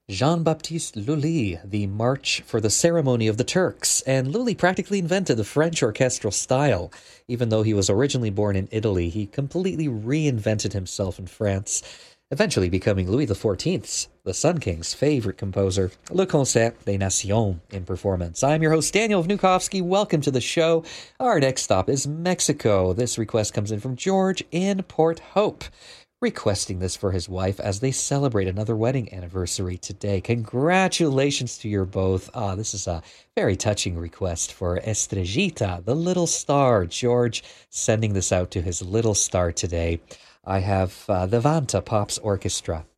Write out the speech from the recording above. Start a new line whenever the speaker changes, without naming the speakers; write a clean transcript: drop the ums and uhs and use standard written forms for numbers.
Jean-Baptiste Lully, the March for the Ceremony of the Turks. And Lully practically invented the French orchestral style. Even though he was originally born in Italy, he completely reinvented himself in France, eventually becoming Louis XIV's, the Sun King's favorite composer, Le Concert des Nations in performance. I'm your host, Daniel Vnukovsky. Welcome to the show. Our next stop is Mexico. This request comes in from George in Port Hope, requesting this for his wife as they celebrate another wedding anniversary today. Congratulations to you both. This is a very touching request for Estrellita, the little star. George sending this out to his little star today. I have the Vanta Pops Orchestra